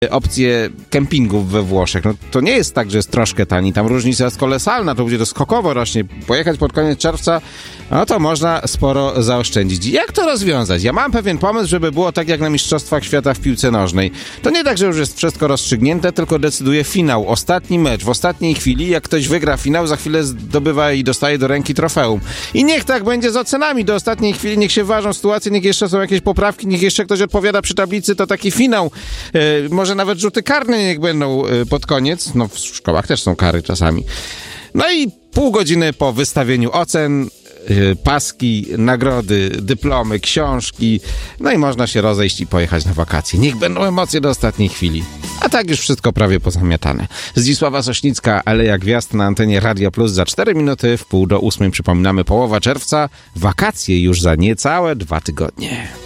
opcje kempingów we Włoszech. No to nie jest tak, że jest troszkę tani. Tam różnica jest kolosalna, to będzie to skokowo rośnie. Pojechać pod koniec czerwca, no to można sporo zaoszczędzić. Jak to rozwiązać? Ja mam pewien pomysł, żeby było tak jak na Mistrzostwach Świata w piłce nożnej. To nie tak, że już jest wszystko rozstrzygnięte, tylko decyduje finał. Ostatni mecz. W ostatniej chwili, jak ktoś wygra finał, za chwilę zdobywa i dostaje do ręki trofeum. I niech tak będzie z ocenami. Do ostatniej chwili niech się ważą sytuacje, niech jeszcze są jakieś poprawki, niech jeszcze ktoś odpowiada przy tablicy, to taki finał. Może nawet rzuty karne niech będą pod koniec. No w szkołach też są kary czasami. No i pół godziny po wystawieniu ocen, paski, nagrody, dyplomy, książki. No i można się rozejść i pojechać na wakacje. Niech będą emocje do ostatniej chwili. A tak już wszystko prawie pozamiatane. Zdzisława Sośnicka, Aleja Gwiazd na antenie Radia Plus za 4 minuty w 7:30. Przypominamy, połowa czerwca, wakacje już za niecałe 2 tygodnie.